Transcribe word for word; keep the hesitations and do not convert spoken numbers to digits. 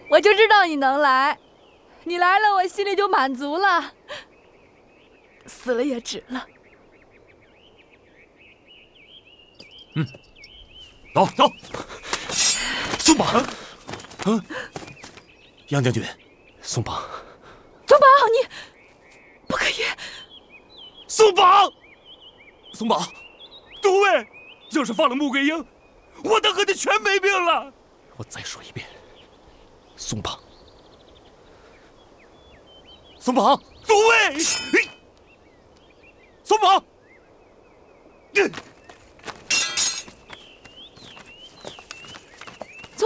我就知道你能来，你来了，我心里就满足了，死了也值了。 嗯，走走。松绑，嗯，杨将军，松绑， 松绑，你不可以。 松绑，松绑，诸位，要是放了穆桂英，我大哥就全没命了。我再说一遍，松绑，松绑，诸位，松绑。